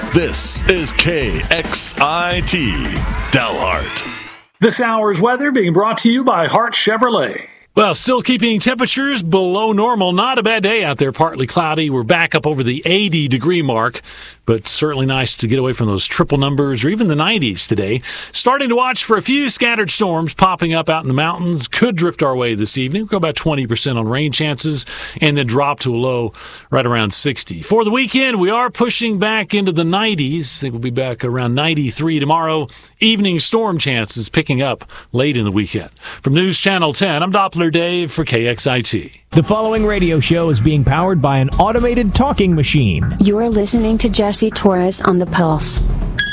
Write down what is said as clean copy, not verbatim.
This is KXIT Dalhart. This hour's weather being brought to you by Hart Chevrolet. Well, still keeping temperatures below normal. Not a bad day out there. Partly cloudy. We're back up over the 80-degree mark, but certainly nice to get away from those triple numbers or even the 90s today. Starting to watch for a few scattered storms popping up out in the mountains. Could drift our way this evening. We'll go about 20% on rain chances and then drop to a low right around 60. For the weekend, we are pushing back into the 90s. I think we'll be back around 93 tomorrow. Evening storm chances picking up late in the weekend. From News Channel 10, I'm Doppler Dave for KXIT. The following radio show is being powered by an automated talking machine. You're listening to Jesse Torres on The Pulse.